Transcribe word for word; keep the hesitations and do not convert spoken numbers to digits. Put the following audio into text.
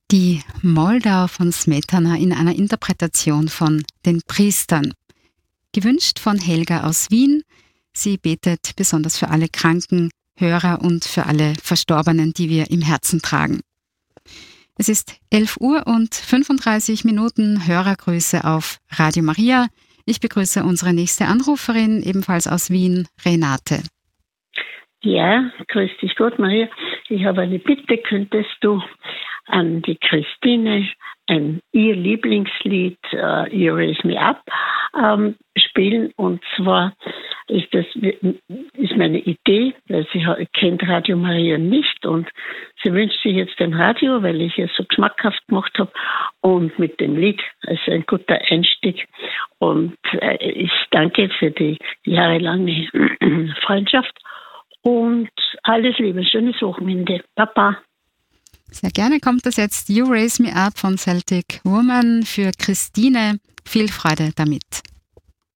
Die Moldau von Smetana in einer Interpretation von den Priestern. Gewünscht von Helga aus Wien. Sie betet besonders für alle kranken Hörer und für alle Verstorbenen, die wir im Herzen tragen. Es ist elf Uhr und fünfunddreißig Minuten. Hörergrüße auf Radio Maria. Ich begrüße unsere nächste Anruferin, ebenfalls aus Wien, Renate. Ja, grüß dich Gott, Maria. Ich habe eine Bitte, könntest du an die Christine ein ihr Lieblingslied uh, You Raise Me Up ähm, spielen, und zwar ist das ist meine Idee, weil sie kennt Radio Maria nicht und sie wünscht sich jetzt ein Radio, weil ich es so geschmackhaft gemacht habe, und mit dem Lied ist ein guter Einstieg, und äh, ich danke für die jahrelange Freundschaft und alles Liebe, schönes Wochenende. Papa. Sehr gerne kommt das jetzt You Raise Me Up von Celtic Woman für Christine. Viel Freude damit.